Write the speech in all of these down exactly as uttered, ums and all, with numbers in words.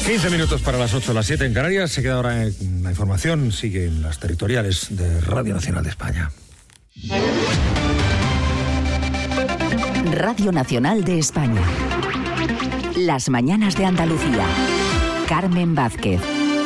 quince minutos para las ocho, las siete en Canarias. Se queda ahora en la información. Siguen las territoriales de Radio Nacional de España. Radio Nacional de España. Las mañanas de Andalucía. Carmen Vázquez.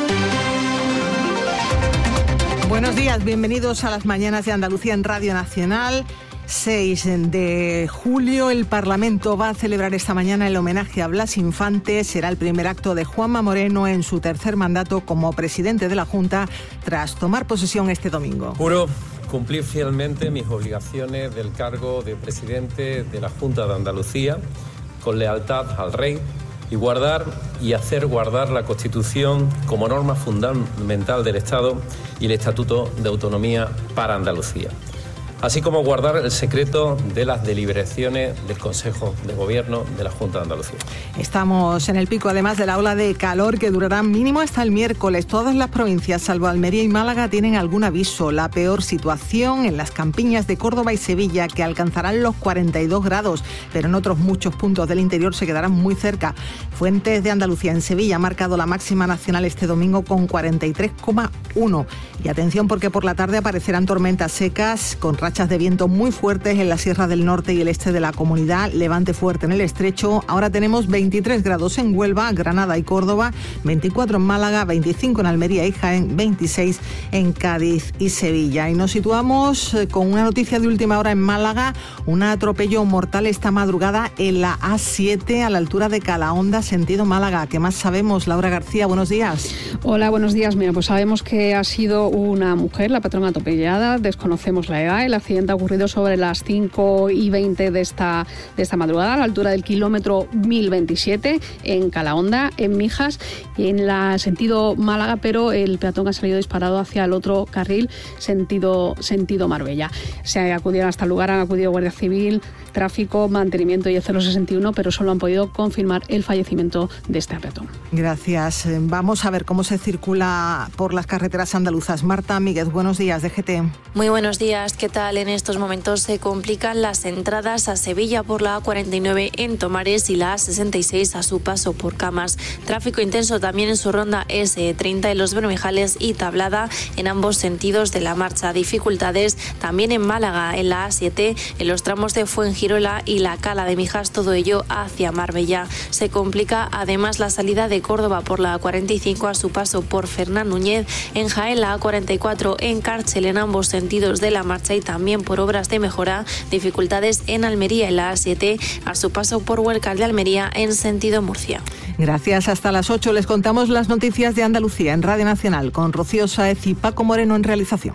Buenos días, bienvenidos a las mañanas de Andalucía en Radio Nacional. seis de julio, el Parlamento va a celebrar esta mañana el homenaje a Blas Infante. Será el primer acto de Juanma Moreno en su tercer mandato como presidente de la Junta, tras tomar posesión este domingo. Juro cumplir fielmente mis obligaciones del cargo de presidente de la Junta de Andalucía, con lealtad al Rey, y guardar y hacer guardar la Constitución como norma fundamental del Estado y el Estatuto de Autonomía para Andalucía, así como guardar el secreto de las deliberaciones del Consejo de Gobierno de la Junta de Andalucía. Estamos en el pico, además de la ola de calor que durará mínimo hasta el miércoles. Todas las provincias, salvo Almería y Málaga, tienen algún aviso. La peor situación en las campiñas de Córdoba y Sevilla, que alcanzarán los cuarenta y dos grados, pero en otros muchos puntos del interior se quedarán muy cerca. Fuentes de Andalucía en Sevilla ha marcado la máxima nacional este domingo con cuarenta y tres coma uno. Y atención, porque por la tarde aparecerán tormentas secas con rachas de viento muy fuertes en la Sierra del Norte y el este de la comunidad, levante fuerte en el estrecho. Ahora tenemos veintitrés grados en Huelva, Granada y Córdoba, veinticuatro en Málaga, veinticinco en Almería y Jaén, veintiséis en Cádiz y Sevilla. Y nos situamos con una noticia de última hora en Málaga: un atropello mortal esta madrugada en la A siete a la altura de Calahonda, sentido Málaga. ¿Qué más sabemos? Laura García, buenos días. Hola, buenos días. Mira, pues sabemos que ha sido una mujer la patrona atropellada, desconocemos la edad. El accidente ha ocurrido sobre las cinco y veinte de esta, de esta madrugada, a la altura del kilómetro mil veintisiete, en Calahonda, en Mijas, en la sentido Málaga, pero el peatón ha salido disparado hacia el otro carril, sentido, sentido Marbella. Se acudieron hasta el lugar, han acudido Guardia Civil, Tráfico, Mantenimiento y el cero sesenta y uno, pero solo han podido confirmar el fallecimiento de este peatón. Gracias. Vamos a ver cómo se circula por las carreteras andaluzas. Marta Míguez, buenos días, D G T. Muy buenos días, ¿qué tal? En estos momentos se complican las entradas a Sevilla por la A cuarenta y nueve en Tomares y la A sesenta y seis a su paso por Camas. Tráfico intenso también en su ronda ese treinta en Los Bermejales y Tablada en ambos sentidos de la marcha. Dificultades también en Málaga, en la A siete, en los tramos de Fuengirola y la Cala de Mijas, todo ello hacia Marbella. Se complica además la salida de Córdoba por la A cuarenta y cinco a su paso por Fernán Núñez, en Jaén la A cuarenta y cuatro en Cárcel en ambos sentidos de la marcha y también por obras de mejora. Dificultades en Almería en la A siete a su paso por Huércal de Almería en sentido Murcia. Gracias. Hasta las ocho les contamos las noticias de Andalucía en Radio Nacional con Rocío Sáez y Paco Moreno en realización.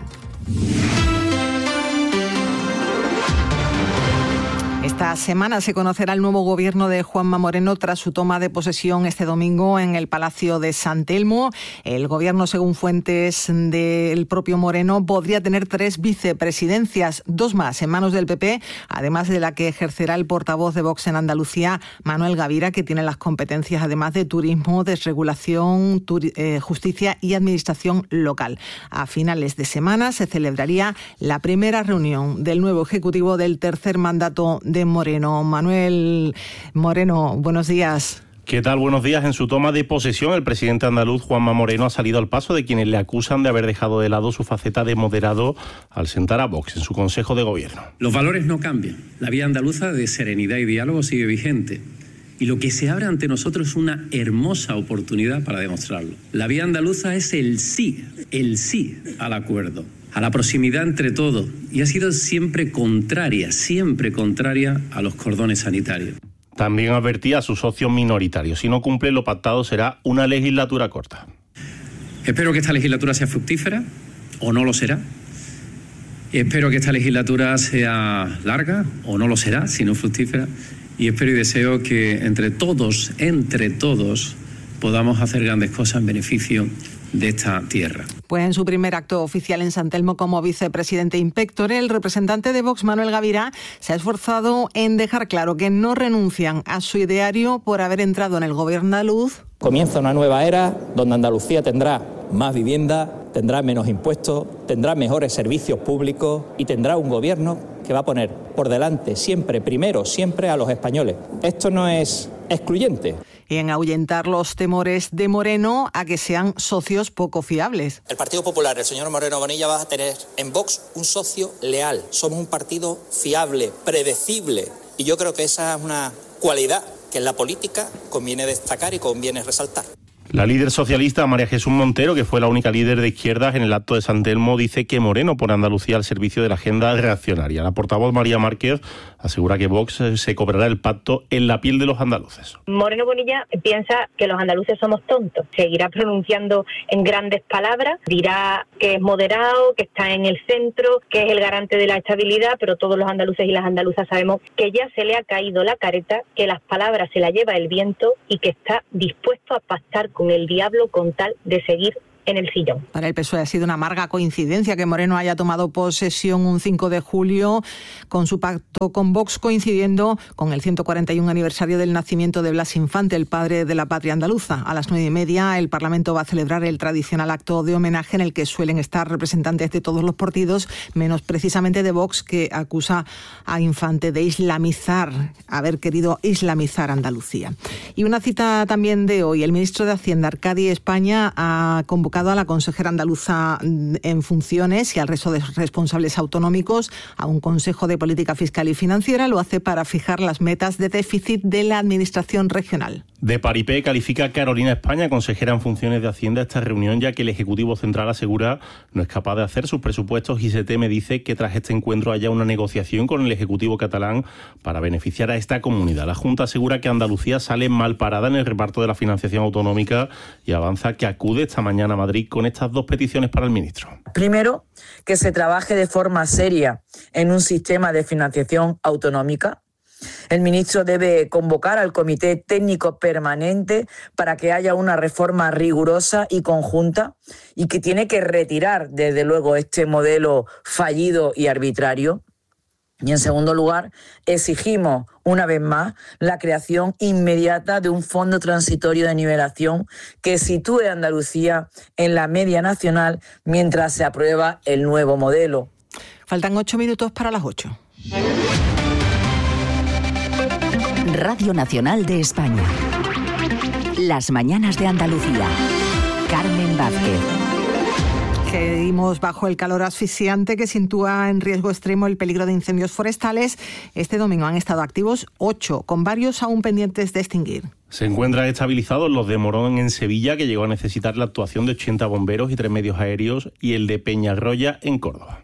Esta semana se conocerá el nuevo gobierno de Juanma Moreno tras su toma de posesión este domingo en el Palacio de San Telmo. El gobierno, según fuentes del propio Moreno, podría tener tres vicepresidencias, dos más en manos del P P, además de la que ejercerá el portavoz de Vox en Andalucía, Manuel Gavira, que tiene las competencias además de turismo, desregulación, turi- eh, justicia y administración local. A finales de semana se celebraría la primera reunión del nuevo ejecutivo del tercer mandato de Moreno. Manuel Moreno, buenos días. ¿Qué tal? Buenos días. En su toma de posesión, el presidente andaluz Juanma Moreno ha salido al paso de quienes le acusan de haber dejado de lado su faceta de moderado al sentar a Vox en su Consejo de Gobierno. Los valores no cambian. La vía andaluza de serenidad y diálogo sigue vigente. Y lo que se abre ante nosotros es una hermosa oportunidad para demostrarlo. La vía andaluza es el sí, el sí al acuerdo, a la proximidad entre todos, y ha sido siempre contraria, siempre contraria a los cordones sanitarios. También advertía a sus socios minoritarios: si no cumple lo pactado será una legislatura corta. Espero que esta legislatura sea fructífera, o no lo será. Espero que esta legislatura sea larga, o no lo será, si no fructífera. Y espero y deseo que entre todos, entre todos, podamos hacer grandes cosas en beneficio de esta tierra. Pues en su primer acto oficial en San Telmo como vicepresidente inspector, el representante de Vox, Manuel Gavira, se ha esforzado en dejar claro que no renuncian a su ideario por haber entrado en el gobierno andaluz. Comienza una nueva era donde Andalucía tendrá más vivienda, tendrá menos impuestos, tendrá mejores servicios públicos y tendrá un gobierno que va a poner por delante siempre, primero, siempre a los españoles. Esto no es excluyente. Y en ahuyentar los temores de Moreno a que sean socios poco fiables. El Partido Popular, el señor Moreno Bonilla, va a tener en Vox un socio leal. Somos un partido fiable, predecible. Y yo creo que esa es una cualidad que en la política conviene destacar y conviene resaltar. La líder socialista María Jesús Montero, que fue la única líder de izquierdas en el acto de San Telmo, dice que Moreno pone a Andalucía al servicio de la agenda reaccionaria. La portavoz María Márquez asegura que Vox se cobrará el pacto en la piel de los andaluces. Moreno Bonilla piensa que los andaluces somos tontos. Seguirá pronunciando en grandes palabras, dirá que es moderado, que está en el centro, que es el garante de la estabilidad, pero todos los andaluces y las andaluzas sabemos que ya se le ha caído la careta, que las palabras se las lleva el viento y que está dispuesto a pactar con el diablo con tal de seguir en el sillón. Para el P S O E ha sido una amarga coincidencia que Moreno haya tomado posesión un cinco de julio con su pacto con Vox, coincidiendo con el ciento cuarenta y uno aniversario del nacimiento de Blas Infante, el padre de la patria andaluza. A las nueve y media el Parlamento va a celebrar el tradicional acto de homenaje en el que suelen estar representantes de todos los partidos, menos precisamente de Vox, que acusa a Infante de islamizar, haber querido islamizar Andalucía. Y una cita también de hoy. El ministro de Hacienda, Arcadi España, ha convocado a la consejera andaluza en funciones y al resto de responsables autonómicos a un Consejo de Política Fiscal y Financiera. Lo hace para fijar las metas de déficit de la Administración regional. De paripé califica Carolina España, consejera en funciones de Hacienda, esta reunión, ya que el Ejecutivo Central asegura no es capaz de hacer sus presupuestos y se teme, dice, que tras este encuentro haya una negociación con el Ejecutivo catalán para beneficiar a esta comunidad. La Junta asegura que Andalucía sale mal parada en el reparto de la financiación autonómica y avanza que acude esta mañana a Madrid con estas dos peticiones para el ministro. Primero, que se trabaje de forma seria en un sistema de financiación autonómica. El ministro debe convocar al Comité Técnico Permanente para que haya una reforma rigurosa y conjunta y que tiene que retirar, desde luego, este modelo fallido y arbitrario. Y en segundo lugar, exigimos una vez más la creación inmediata de un fondo transitorio de nivelación que sitúe a Andalucía en la media nacional mientras se aprueba el nuevo modelo. Faltan ocho minutos para las ocho. Radio Nacional de España. Las mañanas de Andalucía. Carmen Vázquez. Seguimos bajo el calor asfixiante que sitúa en riesgo extremo el peligro de incendios forestales. Este domingo han estado activos ocho, con varios aún pendientes de extinguir. Se encuentran estabilizados los de Morón en Sevilla, que llegó a necesitar la actuación de ochenta bomberos y tres medios aéreos, y el de Peñarroya en Córdoba.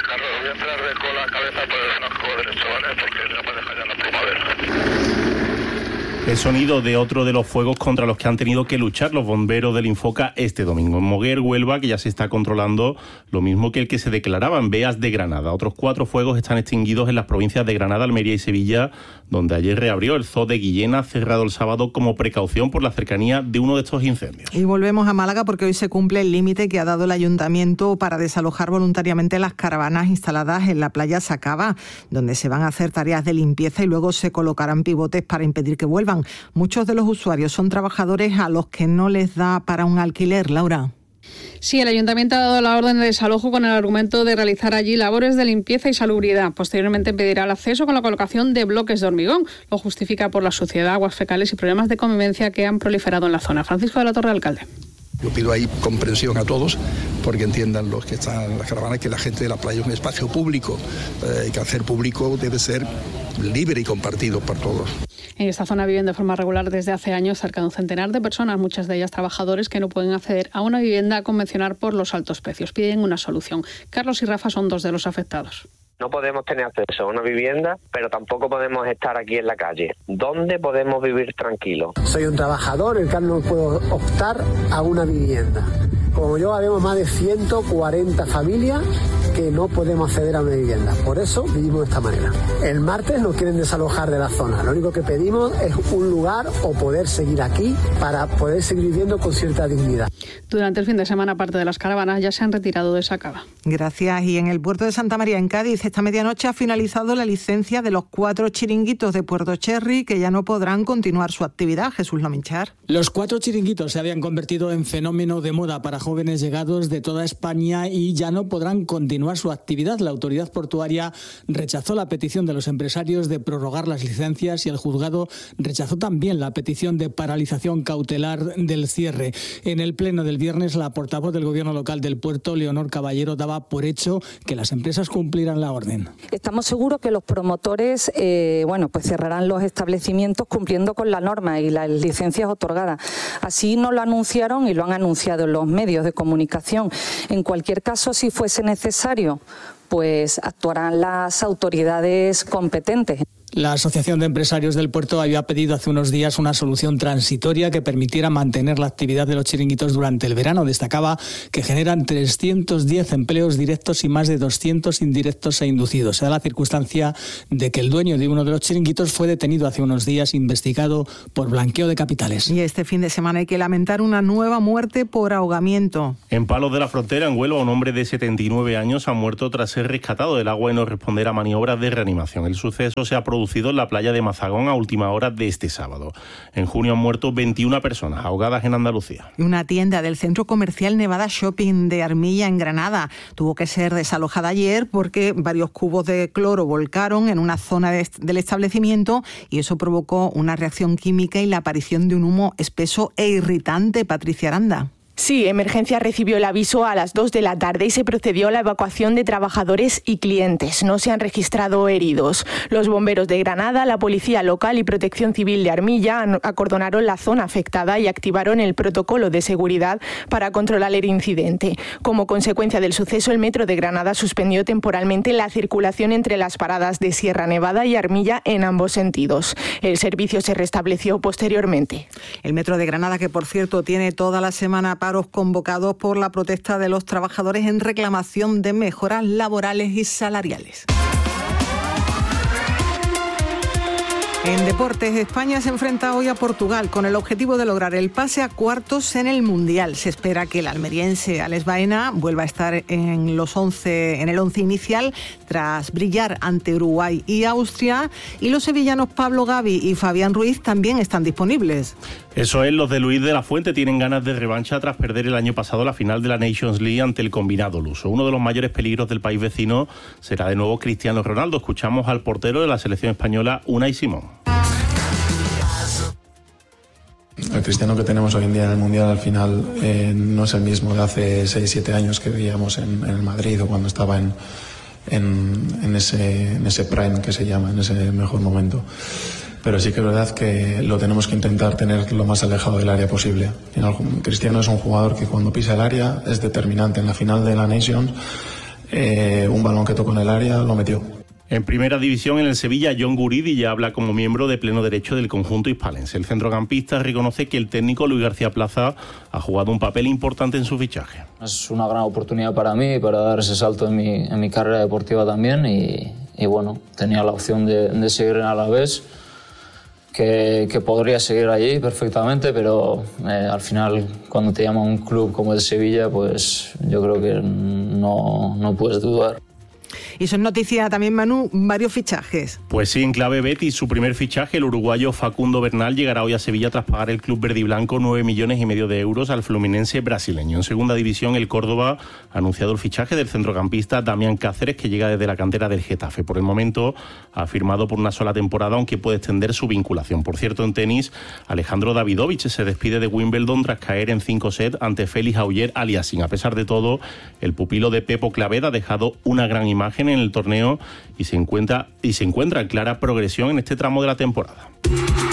El sonido de otro de los fuegos contra los que han tenido que luchar los bomberos del Infoca este domingo en Moguer, Huelva, que ya se está controlando, lo mismo que el que se declaraba en Beas de Granada. Otros cuatro fuegos están extinguidos en las provincias de Granada, Almería y Sevilla, donde ayer reabrió el zoo de Guillena, cerrado el sábado como precaución por la cercanía de uno de estos incendios. Y volvemos a Málaga porque hoy se cumple el límite que ha dado el ayuntamiento para desalojar voluntariamente las caravanas instaladas en la playa Sacaba, donde se van a hacer tareas de limpieza y luego se colocarán pivotes para impedir que vuelvan. Muchos de los usuarios son trabajadores a los que no les da para un alquiler. Laura. Sí, el ayuntamiento ha dado la orden de desalojo con el argumento de realizar allí labores de limpieza y salubridad. Posteriormente pedirá el acceso con la colocación de bloques de hormigón. Lo justifica por la suciedad, aguas fecales y problemas de convivencia que han proliferado en la zona. Francisco de la Torre, alcalde. Yo pido ahí comprensión a todos, porque entiendan los que están en las caravanas que la gente de la playa es un espacio público, eh, que hacer público debe ser libre y compartido por todos. En esta zona viven de forma regular desde hace años cerca de un centenar de personas, muchas de ellas trabajadores que no pueden acceder a una vivienda convencional por los altos precios. Piden una solución. Carlos y Rafa son dos de los afectados. No podemos tener acceso a una vivienda, pero tampoco podemos estar aquí en la calle. ¿Dónde podemos vivir tranquilos? Soy un trabajador, el cual no puedo optar a una vivienda. Como yo, haremos más de ciento cuarenta familias que no podemos acceder a una vivienda. Por eso vivimos de esta manera. El martes nos quieren desalojar de la zona. Lo único que pedimos es un lugar o poder seguir aquí para poder seguir viviendo con cierta dignidad. Durante el fin de semana, parte de las caravanas ya se han retirado de Sacaba. Gracias. Y en el puerto de Santa María, en Cádiz, esta medianoche ha finalizado la licencia de los cuatro chiringuitos de Puerto Cherry que ya no podrán continuar su actividad. Jesús Lominchar. Los cuatro chiringuitos se habían convertido en fenómeno de moda para jóvenes llegados de toda España y ya no podrán continuar su actividad. La autoridad portuaria rechazó la petición de los empresarios de prorrogar las licencias y el juzgado rechazó también la petición de paralización cautelar del cierre. En el pleno del viernes, la portavoz del gobierno local del puerto, Leonor Caballero, daba por hecho que las empresas cumplirán la orden. Estamos seguros que los promotores eh, bueno, pues cerrarán los establecimientos cumpliendo con la norma y las licencias otorgadas. Así nos lo anunciaron y lo han anunciado en los medios de comunicación. En cualquier caso, si fuese necesario, pues actuarán las autoridades competentes. La Asociación de Empresarios del Puerto había pedido hace unos días una solución transitoria que permitiera mantener la actividad de los chiringuitos durante el verano. Destacaba que generan trescientos diez empleos directos y más de doscientos indirectos e inducidos. Se da la circunstancia de que el dueño de uno de los chiringuitos fue detenido hace unos días, investigado por blanqueo de capitales. Y este fin de semana hay que lamentar una nueva muerte por ahogamiento. En Palos de la Frontera, en Huelva, un hombre de setenta y nueve años ha muerto tras ser rescatado del agua y no responder a maniobras de reanimación. El suceso se ha producido en la playa de Mazagón a última hora de este sábado. En junio han muerto veintiuna personas ahogadas en Andalucía. Una tienda del centro comercial Nevada Shopping de Armilla, en Granada, tuvo que ser desalojada ayer porque varios cubos de cloro volcaron en una zona de, del establecimiento y eso provocó una reacción química y la aparición de un humo espeso e irritante. Patricia Aranda. Sí, Emergencia recibió el aviso a las dos de la tarde y se procedió a la evacuación de trabajadores y clientes. No se han registrado heridos. Los bomberos de Granada, la Policía Local y Protección Civil de Armilla acordonaron la zona afectada y activaron el protocolo de seguridad para controlar el incidente. Como consecuencia del suceso, el metro de Granada suspendió temporalmente la circulación entre las paradas de Sierra Nevada y Armilla en ambos sentidos. El servicio se restableció posteriormente. El metro de Granada, que por cierto tiene toda la semana paros convocados por la protesta de los trabajadores en reclamación de mejoras laborales y salariales. En deportes, España se enfrenta hoy a Portugal con el objetivo de lograr el pase a cuartos en el Mundial. Se espera que el almeriense Alex Baena vuelva a estar en los once, en el once inicial tras brillar ante Uruguay y Austria, y los sevillanos Pablo Gavi y Fabián Ruiz también están disponibles. Eso es, los de Luis de la Fuente tienen ganas de revancha tras perder el año pasado la final de la Nations League ante el combinado luso. Uno de los mayores peligros del país vecino será de nuevo Cristiano Ronaldo. Escuchamos al portero de la selección española, Unai Simón. El Cristiano que tenemos hoy en día en el Mundial al final eh, no es el mismo de hace seis siete años que veíamos en, en el Madrid o cuando estaba en, en, en, ese, en ese prime que se llama, en ese mejor momento. Pero sí que es verdad que lo tenemos que intentar tener lo más alejado del área posible. Cristiano es un jugador que cuando pisa el área es determinante. En la final de la Nations, eh, un balón que tocó en el área lo metió. En primera división, en el Sevilla, John Guridi ya habla como miembro de pleno derecho del conjunto hispalense. El centrocampista reconoce que el técnico Luis García Plaza ha jugado un papel importante en su fichaje. Es una gran oportunidad para mí, para dar ese salto en mi, en mi carrera deportiva también y, y bueno, tenía la opción de, de seguir en Alavés, que, que podría seguir allí perfectamente, pero eh, al final cuando te llama un club como el Sevilla, pues yo creo que no, no puedes dudar. Y son noticia también, Manu, varios fichajes. Pues sí, en clave Betis, su primer fichaje, el uruguayo Facundo Bernal, llegará hoy a Sevilla tras pagar el club verde y blanco nueve millones y medio de euros al Fluminense brasileño. En segunda división, el Córdoba ha anunciado el fichaje del centrocampista Damián Cáceres, que llega desde la cantera del Getafe. Por el momento ha firmado por una sola temporada, aunque puede extender su vinculación. Por cierto, en tenis, Alejandro Davidovich se despide de Wimbledon tras caer en cinco sets ante Félix Auger-Aliassime. A pesar de todo, el pupilo de Pepo Claveda ha dejado una gran imagen en el torneo y se encuentra y se encuentra en clara progresión en este tramo de la temporada.